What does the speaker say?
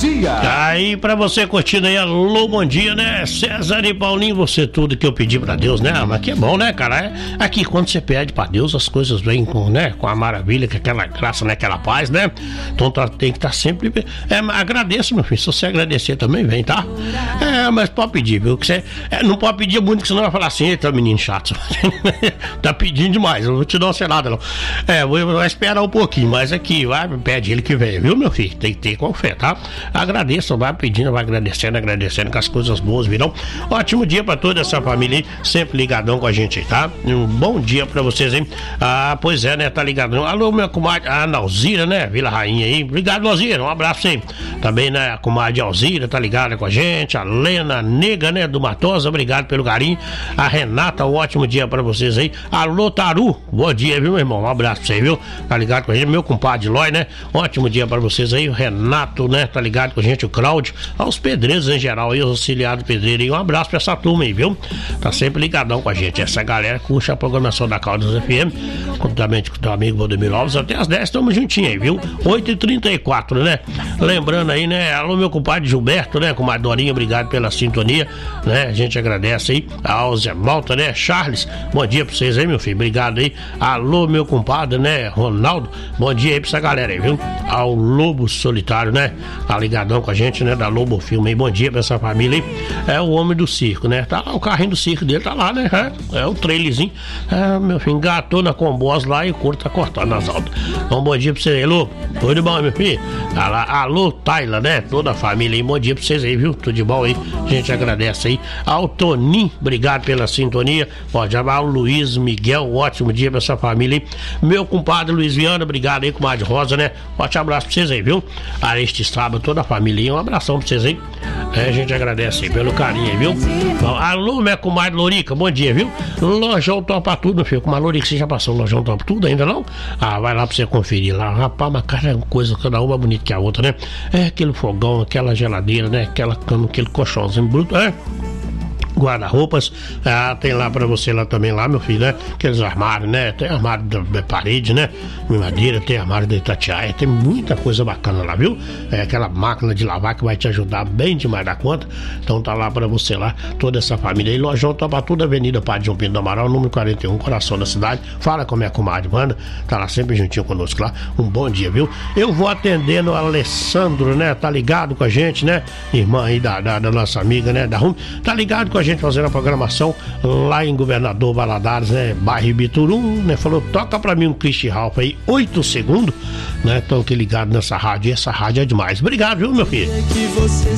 dia. Aí pra você curtindo aí, alô, bom dia, né? César e Paulinho, você tudo que eu pedi pra Deus, né? Mas que é bom, né, cara? Aqui quando você pede pra Deus, as coisas vêm com, né? Com a maravilha, com aquela graça, né? Aquela paz, né? Então tem que estar sempre... agradeço, meu filho. Se você agradecer também, vem, tá? Mas pode pedir, viu? Que você, não pode pedir muito, que senão vai falar assim, eita, menino chato. Tá pedindo demais, eu não vou te dar uma selada, não. Vou esperar um pouquinho, mas aqui, vai, pede ele que vem, viu, meu filho? Tem que ter com fé, tá? Agradeço, vai pedindo, vai agradecendo que as coisas boas virão. Ótimo dia pra toda essa família aí, sempre ligadão com a gente aí, tá? Um bom dia pra vocês, hein? Pois é, né? Tá ligadão. Alô, minha comadre, a Nalzira, né? Vila Rainha aí. Obrigado, Nalzira, um abraço aí. Também, né? A comadre Alzira tá ligada com a gente. A Lena Nega, né? Do Matosa, obrigado pelo carinho. A Renata, um ótimo dia pra vocês aí. Alô, Taru, bom dia, viu, meu irmão? Um abraço pra você, viu? Tá ligado com a gente. Meu compadre Lói, né? Ótimo dia pra vocês aí. O Renato, né? Tá ligado com a gente. O Cláudio. Aos pedreiros em geral aí, os auxiliares pedreiros aí. Um abraço pra essa turma aí, viu? Tá sempre ligadão com a gente. Essa galera curte a programação da Caldas FM. Juntamente com o teu amigo Valdemir Alves. Até às 10 estamos juntinhos aí, viu? 8h34, né? Lembrando aí, né? Alô, meu compadre Gilberto, né? Comadre Dorinha, obrigado pela sintonia, né? A gente agradece aí. Ao Zé Malta, né? Charles, bom dia pra vocês aí, meu filho. Obrigado aí. Alô, meu compadre, né? Ronaldo, bom dia aí pra essa galera aí, viu? Ao Lobo Solitário, né? Tá ligadão com a gente, né? Da Lobo Filme aí. Bom dia pra essa família aí. É o homem do circo, né? Tá lá, o carrinho do circo dele tá lá, né? É o trailerzinho. Meu filho, engatou na Combosa lá e o couro tá cortado nas altas. Então, bom dia pra vocês aí, Lobo. Tudo de bom, meu filho? Tá lá, alô, Taila, né? Toda a família aí. Bom dia pra vocês aí, viu? Tudo de bom aí. A gente agradece aí. Ao Toninho, obrigado pela sintonia. Pode chamar o Luiz Miguel, um ótimo dia pra essa família aí. Meu compadre Luiz Viana, obrigado aí, comadre Rosa, né? Forte abraço pra vocês aí, viu? Este sábado, toda a família aí. Um abração pra vocês aí. A gente agradece aí pelo carinho aí, viu? Bom, alô, minha comadre Lorica, bom dia, viu? Lojão Topa Tudo, meu filho. Com a Lorica, você já passou o Lojão Topa Tudo ainda não? Vai lá pra você conferir lá. Rapaz, mas cara, é uma coisa, cada uma bonita que a outra, né? Aquele fogão, aquela geladeira, né? Aquela cama, aquele colchãozinho bruto, guarda-roupas, tem lá pra você lá também, lá, meu filho, né? Aqueles armários, né? Tem armário da parede, né? De madeira, tem armário da Itatiaia, tem muita coisa bacana lá, viu? Aquela máquina de lavar que vai te ajudar bem demais da conta. Então tá lá pra você lá, toda essa família aí. Lojão Topa Tudo, Avenida Padre João Pinto do Amaral, número 41, coração da cidade. Fala com a minha comadre Wanda, tá lá sempre juntinho conosco lá. Um bom dia, viu? Eu vou atendendo o Alessandro, né? Tá ligado com a gente, né? Irmã aí da nossa amiga, né? Da RUM, tá ligado com a gente fazendo a programação lá em Governador Valadares, né? Bairro Biturum, né? Falou, toca pra mim um Christy Ralph aí, 8 segundos, né? Estão aqui ligados nessa rádio, e essa rádio é demais. Obrigado, viu, meu filho?